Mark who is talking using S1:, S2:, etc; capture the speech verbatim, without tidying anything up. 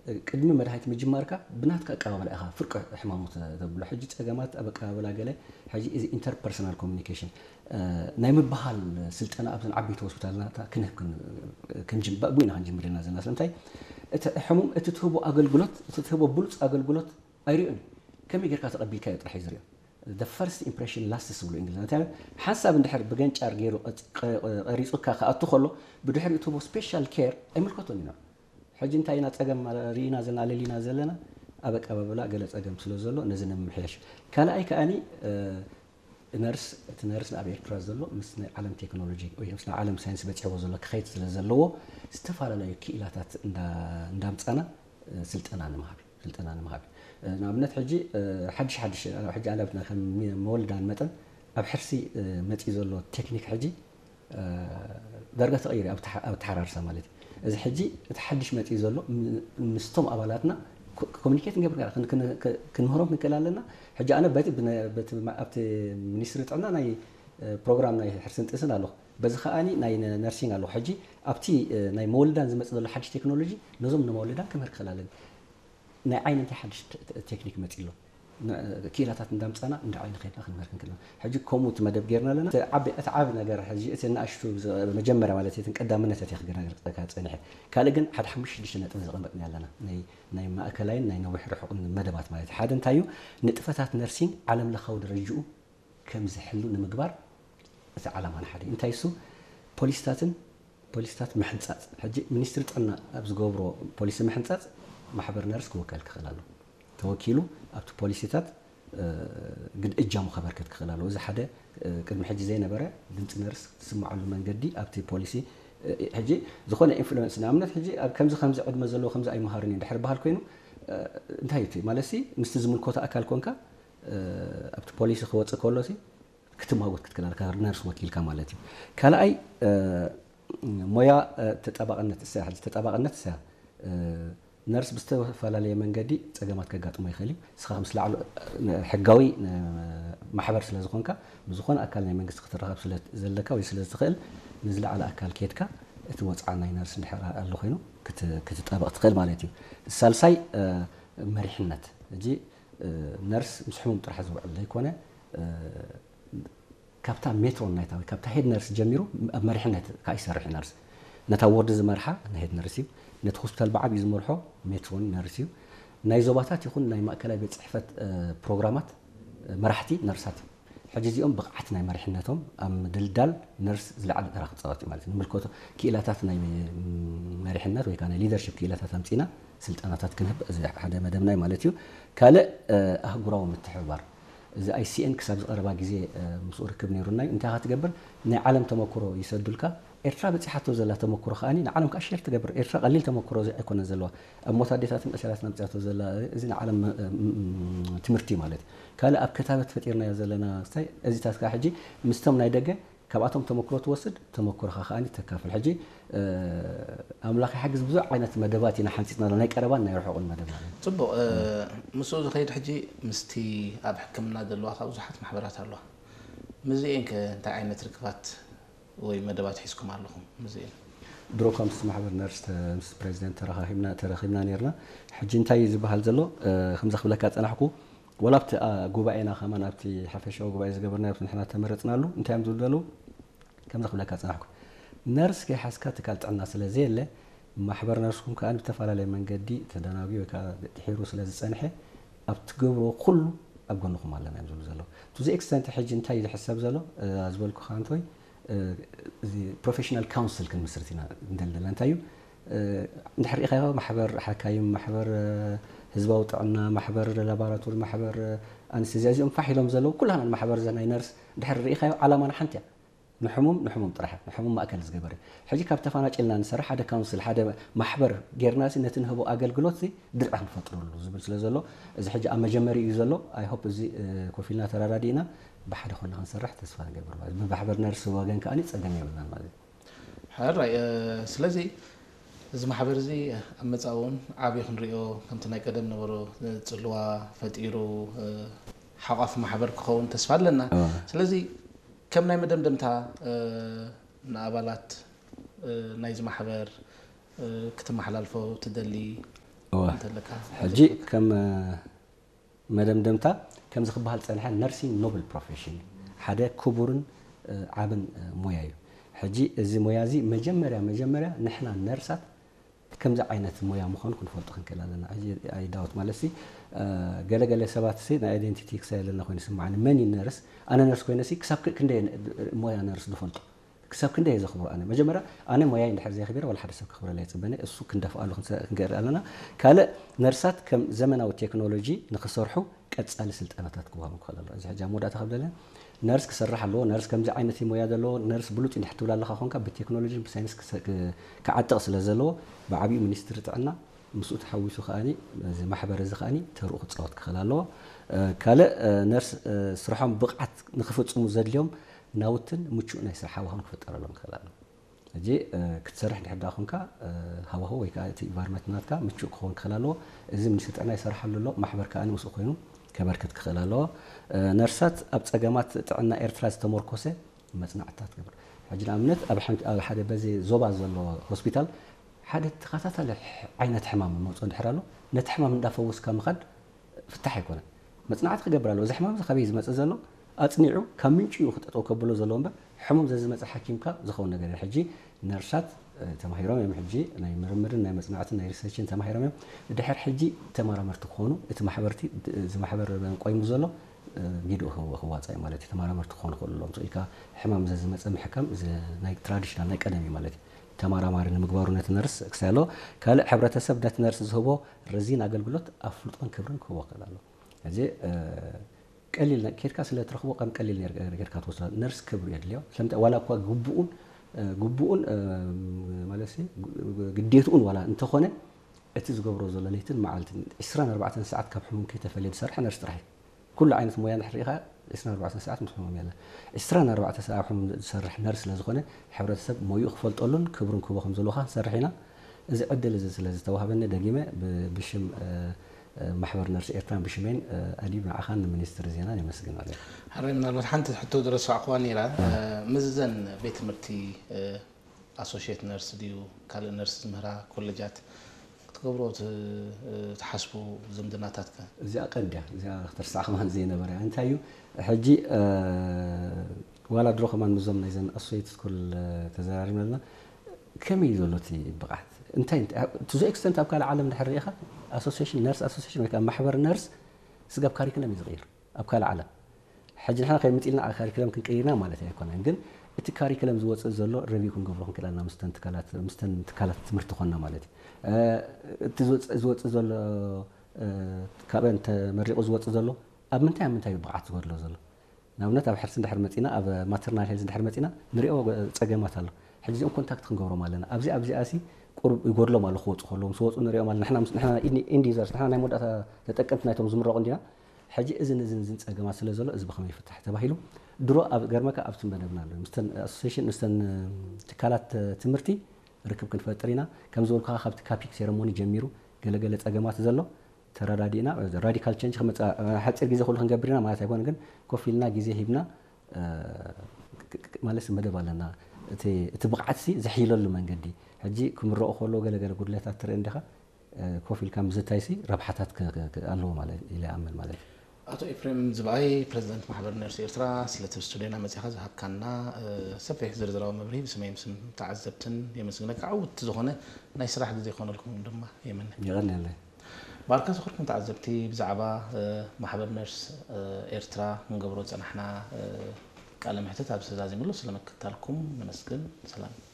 S1: ቅድሚ መድሃኒት ምጅማርካ ብናትካ ቀባበል ኢኻ ፍርቅ ሕማሞት ተብሎ ሕጂ ፀገማት ኣብ ቀባበል ገለ ሕጂ እዚ ኢንተርፐርሰናል ኮሚኒኬሽን ናይ ምብሃል ስልጠና ኣብተን ዓበይቲ ሆስፒታላት ክንህብ ክንጅም ባቡና ክንጅምር ኢና ዘለና ስለምንታይ እቲ ሕሙም እቲ ትህቦ ኣገልግሎት እቲ ትህቦ ብሉፅ ኣገልግሎት ኣይርዩን ከመይ ጌርካ ተቐቢልካ ጥራሕ ይዝርዮ the first impression lasts ብሎ እንግሊዝኛ እንታይ ሓሳብ እንድሕር ብገንጫር ገይሩ ቀሪጹካ ከኣቱ ከሎ ብድሕሪ ትህቦ ስፔሻል ኬር ኣይምልከቶን ኢና ሕጂ እንታይ ኢና ፀገም ሪኢና ዘለና ለሊና ዘለና ኣብ ቀባበላ ገለ ፀገም ስለ ዘሎ ነዚ ንምሕያሽ ካልኣይ ከኣኒ ነርስ እቲ ነርስ ኣብ ኤርትራ ዘሎ ምስ ናይ ዓለም ቴክኖሎጂ ወይ ምስ ናይ ዓለም ሳይንስ በፂሕዎ ዘሎ ክኸይድ ስለ ዘለዎ ዝተፈላለዩ ክኢላታት እንዳምፃና ስልጠና ንምሃብ ስልጠና ንምሃብ ንኣብነት ሕጂ ሓድሽ ሓድሽ ሕጂ ኣላብትና ከም መወልዳን መጠን ኣብ ሕርሲ መፂ ዘሎ ቴክኒክ ሕጂ ዳርጋ ተቐይሩ ኣብ ተሓራርሳ ማለት እዩ እዚ ሕጂ እቲ ሓድሽ መፂ ዘሎ ምስቶም ኣባላትና ኮሚኒኬት ንገብር ክንምህሮም ክንክእል ኣለና ሕጂ ኣነ በቲ በቲ ኣብቲ ሚኒስትሪ ጥዕና ናይ ፕሮግራም ናይ ሕርስን ጥስን ኣለኹ በዚ ከኣኒ ናይ ነርሲንግ ኣለኹ ሕጂ ኣብቲ ናይ መወልዳን ዝመፅእ ዘሎ ሓድሽ ቴክኖሎጂ ነዞም ንመወልዳን ክምህር ክእል ኣለኒ ናይ ዓይን እንታይ ሓድሽ ቴክኒክ መፂ ኣሎ ክኢላታት እንዳምፃና እንደ ዓይን ኸይድና ክንምህር ክንክእል ሕጂ ከምኡ መደብ ጌርና ኣለና እቲ ዓብ ነገር ሕጂ እቲ ንኣሽቱ መጀመርያ ማለት እቲ ቀዳምነት እቲ ክገናገር ፀኒሐ ካልእ ግን ሓደ ሓሙሽተ ሽዱሽተ ነጥቢ ዘቐመጥና ኣለና ናይ ናይ ማእከላይን ናይ ነዊሕ ርሑቕን መደባት ማለት ሓደ እንታይ እዩ ንጥፈታት ነርሲንግ ዓለም ለኻዊ ደረጅኡ ከም ዝሕሉ ንምግባር እቲ ዓላማና ሓደ እንታይ እሱ ፖሊስታትን ፖሊስታት ምሕንፃፅ ሕጂ ሚኒስትሪ ጥዕና ኣብ ዝገብሮ ፖሊሲ ምሕንፃፅ ማሕበር ነርስ ክወከል ክኽእል ኣሎ ተወኪሉ ኣብቲ ፖሊሲታት ግድ እጃሙ ከበርከት ክኽእል ኣሎ እዚ ሓደ ቅድሚ ሕጂ ዘይነበረ ድምፂ ነርስ ዝስማዓሉ መንገዲ ኣብቲ ፖሊሲ ሕጂ ዝኾነ ኢንፍሉዌንስ ንኣብነት ሕጂ ኣብ ከምዚ ከምዚ ዕድመ ዘለዎ ከምዚ ኣይመሃርን እዩ ድሕር በሃል ኮይኑ እንታይ እዩ ማለት ምስቲ ዝምልከቶ ኣካል ኮንካ ኣብቲ ፖሊሲ ክወፅእ ከሎ ክትማጎት ክትክእል ኣለካ ነርስ ወኪልካ ማለት እዩ ካልኣይ ሞያ ተጠባቕነት እሳ ሕጂ ተጠባቕነት እሳ ነርስ ብዝተፈላለየ መንገዲ ፀገማት ከጋጥሞ ይኽእል እዩ ንስኻ ምስ ላዕሉ ሕጋዊ ማሕበር ስለ ዝኾንካ ብዝኾነ ኣካል ናይ መንግስቲ ክትረኸብ ስለ ዘለካ ወይ ስለ ዝትኽእል ንዝለዓለ ኣካል ከድካ እቲ ወፃኢ ናይ ነርስ እንድሕር ኣሎ ኮይኑ ክትጠበቕ ትኽእል ማለት እዩ ሳልሳይ መሪሕነት ሕጂ ነርስ ምስ ሕሙም ጥራሕ ዝውዕል ዘይኮነ ካብታ ሜትሮን ናይታ ወይ ካብታ ሄድ ነርስ ጀሚሩ ኣብ መሪሕነት ከዓ ይሰርሕ ነርስ ነታ ወርዲ ዝመርሓ ንሄድ ነርስ እዩ ነቲ ሆስፒታል ብዓብዪ ዝመርሖ ሜትሮን ነርስ እዩ ናይ ዞባታት ይኹን ናይ ማእከላይ ቤት ፅሕፈት ፕሮግራማት መራሕቲ ነርሳት እዩ ሕጂ እዚኦም ብቕዓት ናይ መሪሕነቶም ኣብ ምድልዳል ነርስ ዝለዓለ ተራ ክፃወት እዩ ማለት እዩ ንምልከቶ ክኢላታት ናይ መሪሕነት ወይ ከዓ ናይ ሊደርሽፕ ክኢላታት ኣምፂና ስልጠናታት ክንህብ እዚ ሓደ መደብናይ ማለት እዩ ካልእ ኣህጉራዊ ምትሕብባር እዚ ኣይሲኤን ክሳብ ዝቐረባ ግዜ ምስኡ ርክብ ነይሩና እንታይ ካ ትገብር ናይ ዓለም ተመክሮ ይሰዱልካ ኤርትራ በፂሓቶ ዘላ ተመክሮ ከኣኒ ንዓለም ከዓ ሼር ትገብር ኤርትራ ቀሊል ተመክሮ ኣይኮነን ዘለዋ ኣብ ሞት ኣዴታትን እሰራትን ኣምፅያቶ ዘላ እዚ ንዓለም ትምህርቲ ማለት እዩ ካልእ ኣብ ከታበት ፈጢርናዮ ዘለና ስታይ እዚታት ከዓ ሕጂ ምስቶም ናይ ደገ ካብኣቶም ተመክሮ ትወስድ ተመክሮኻ ከኣኒ ተካፍል ሕጂ ኣምላኽ ይሓግዝ ብዙሕ ዓይነት መደባት ኢና ሓንፂፅና ናይ ቀረባን ናይ ርሑቕን መደብ ማለት እዩ
S2: ፅቡቕ ምስኡ ዝኸይድ ሕጂ ምስቲ ኣብ ሕክምና ዘለዋ ካብ ብዙሓት ማሕበራት ኣለዋ ምዚአን ከ እንታይ ዓይነት ርክባት ወይ መደባት ሒዝኩም ኣለኹም ምዚአን
S1: ድሮ ከምስ ማሕበር ነርስ ምስ ፕሬዚደንት ተራኺብና ተራኺብና ነርና ሕጂ እንታይ ዝበሃል ዘሎ ከምዛ ክብለካ ፀናሕኩ ወላ ኣብቲ ጉባኤና ከማን ኣብቲ ሓፈሻዊ ጉባኤ ዝገበርና ኣብቲ ንሕና ተመረፅናሉ እንታይ እዮም ዝብሉ ከምዛ ክብለካ ፀናሕኩ ነርስ ከይሓዝካ ትካል ጥዕና ስለዘየለ ማሕበር ነርስኩም ከዓ ብተፈላለየ መንገዲ ተደናጊ ወይ ከዓ ድሒሩ ስለ ዝፀንሐ ኣብ ትገብሮ ኩሉ ኣብ ጎንኹም ኣለና እዮም ዝብሉ ዘለዉ ቱ ዘ ኤክስተንት ሕጂ እንታይ ዝሕሰብ ዘሎ ዝበልኩ ከዓ እንተወይ እዚ ፕሮፌሽናል ካውንስል ክንምስርት ኢና እንደለና እንታይ እዩ እንድሕር ሪኢኻዮ ማሕበር ሓካይም ማሕበር ህዝባዊ ጥዕና ማሕበር ላቦራቶሪ ማሕበር ኣንስቴዝያ እዚኦም ፋሒሎም ዘለዉ ኩላና ማሕበር ናይ ነርስ እንድሕር ሪኢኻዮ ዓላማና ሓንቲ እያ ንሕሙም ንሕሙም ጥራሕ ንሕሙም ማእከል ዝገበረ ሕጂ ካብ ተፈናቂልና ንሰርሕ ሓደ ካውንስል ሓደ ማሕበር ጌርና ሲ ነቲ ንህቦ ኣገልግሎት ድርዓ ንፈጥረሉ ዝብል ስለ ዘሎ እዚ ሕጂ ኣብ መጀመሪ እዩ ዘሎ ኣይ ሆፕ እዚ ኮፍ ኢልና ተራዳዲእና ብሓደ ኮልና ክንሰርሕ ተስፋ ንገብር ማለት ብማሕበር ነርስ ወገን ከኣኒ ፀገም የብልናን ማለት እዩ
S2: ሕራይ ስለዚ እዚ ማሕበር እዚ ኣብ መፃውን ዓብዪ ክንሪኦ ከምቲ ናይ ቀደም ነበሮ ፅልዋ ፈጢሩ ሓቋፍ ማሕበር ክኸውን ተስፋ ኣለና ስለዚ ከም ናይ መደምደምታ ንኣባላት ናይዚ ማሕበር ክትመሓላልፎ ትደሊ انت لك
S1: حجي كم مدام دمتا كم زخبها الصنحه نيرسينج نوبل بروفيشن حدا كبرن عابن موياي حجي زي مويازي مجمريا مجمريا نحنا نرسات كم زي عينات مويا مخون كنفلط خنكلالنا اجي اي داوت مالسي قال قال سبات سي ايدنتيتي كسايلنا خوين سمعنا ماني نرس انا نرس كوينسي كسب كندي مويا نرس دفلط كسب كندي زخبر انا مجمريا انا موياي ندحر زي خبير ولا حد سب خبر لا يصبني اسو كندفعلو كنقر لنا قال نرسات كم زمناو تكنولوجي نخسرحو قصال سلطانات كوهم خلال እዚ حاجه مودا تخبلنا نرس كسرح له نرس كم عينتي مويا دلو نرس بلوت نحتول الله خونك بالتكنولوجي بساينس كعطق سلازلو بعبي منستر تعنا مسؤول تحويسو خاني زي محبر زخاني تروق تصوت خلالو كاله نرس سرحهم بقعت نخفصمو زدليوم ناوتن مچو ناي سرحاو هون كفطر لهم خلالو اجي كتسرح نحدا خونك هوا هو ويكا تي انفايرمنت ناتكا مچو خون خلالو እዚ منستر تعنا يسرحلو له محبر كاني مسؤول خوينو كبركت خلالو نرسات اب صقمات طعنا ايرتراز تمركوسه مصنعتات قبر حجي امنت اب حدا بزي زوبا زلو هوسبيتال حدا تخاتاتل عينت حمام موصن دحرالو نت حمام اندافوس كمخد فتح يكون مصنعت خبرالو زي حمام خبيز مص زلو اصنيعو كمنچو خططو كبلو زلو امبا حمام زي مص حكيمكا زخون ነገር حجي نرسات تماهيرهم يم حجي ناي مرمرن ناي مصنعتن ناي ريسيرشن تماهيرهم دحر حجي تمارمرت كونو ات محبرتي ز محبر قيم زلو فيديو هو هو صاي مالتي تمارمرت كونو كلهم صيكا حمام زي مص محكم ز ناي تراديشنال ناي قدمي مالتي تمارمارن مغبارونه نرس اكسالو قال حبرتسب دات نرس زهبو رزين اغلغلوت افلطن كبرن كو وقلالو اجي قليل كيركا سلا ترخبو قم قليل كيركا توصل نرس كبر يدليو سمت ولا كو غبؤون غبؤون مالسي قديتون ولا انت خونه اتي زغبرو زله ليتن معلتن عشرين أربعة ساعات كبحمون كيتفليد سرح نرس ترحي كل عينه مويه نحريها عشرين أربعة ساعات مسموم يلا عشرين أربعة ساعات حم سرح نرس لزخونه حبرتسب مويو خفلطولن كبرن كوبا خمزلوها سرحينا اذا عدل اذا سلاز توهبنا دقيمه بشم محور نرس ايرتران بشمين اديب عخان منستر زينان يمسكن عليه
S2: حرمنا الحنت حتى درس عقواني لا مززن بيت مرتي اسوشيت نرس ديو كال نرس مهرا كولجات تقبروا تحسبوا زمدناتاتك
S1: زي اقنده زي اختر ساعه كمان زي نبره انتايو حجي ولا درو كمان مزمنا اذا اسويت كل تزاريم لنا كم يزولتي بقعت انت تو زي اكستنت ابقى العالم الحريخه اسوسيشن نيرس اسوسيشن كان محبر نيرس سقاب كاريكلم يصغير ابقى العالم حج نحن كيمتيلنا على كاريكلم كنقيرنا معناتها يكون ግን እቲ ካሪክለም ዝወጽእ ዘሎ ረቪው ክንገብሮ ክንከለና ምስተን ትካላት ምስተን ትካላት ትምህርቲ ኮንና ማለት እቲ ዝወጽእ ዘሎ ካብን ተመሪቁ ዝወጽእ ዘሎ ኣብ ምንታይ ምንታይ ብቕዓት ዝወድሎ ዘሎ ናብነት ኣብ ሕርስ እንድሕር መጺና ኣብ ማተርናል ሄልዝ እንድሕር መጺና ንሪኦ ጸገማት ኣሎ ሕጂ እዚኦም ኮንታክት ክንገብሮም ኣለና ኣብዚ ኣብዚ ኣሲ ቁርብ ይጎድሎም ኣሎ ክወጽኡ ከለዎም ስወጹ ንሪኦም ኣለና ንሕና ንሕና ኢንዲዘርስ ንሕና ናይ ሞዳታ ተጠቀምቲ ናይቶም ዝምረቑ እንዲና حجي إذن إذن إذن أجمع سلزلة إذا بخمي فتح تباهيلو درو أجرمك أبتم بنبنا له مستن أسوسيشن مستن تكالات تمرتي ركب كن فترينا كم زول كها خبت كابيك سيرموني جميرو قال قال أجمع تزلوا ترى رادينا راديكال تشينج خمت حتى الجزء كله خنجبرنا ما تبغون نقول كوفيلنا جزء هبنا ما لسه مدة بالنا ت تبغى عتسي زحيلو اللي من قدي حجي كم الرؤى خلوا قال قال قول لا تتر عندها كوفيل كم زتايسي ربحتات كالله ماله إلى عمل ماله
S2: أتو إفريم زباي بريزيدنت محبر نيرس إيرترا سلة استودينا مزيخز هكذا سفح زرزراو مبري بسمي مسم تعذبتن يمسكنك عود تزخونه نايس راح دي يكون لكم دمه يمن
S1: يغني الله
S2: بارك زخركم تعذبتي بزعبا محبر نيرس إيرترا من قبروت احنا قال محتت بس لازم له سلامك تالكم منسكن سلام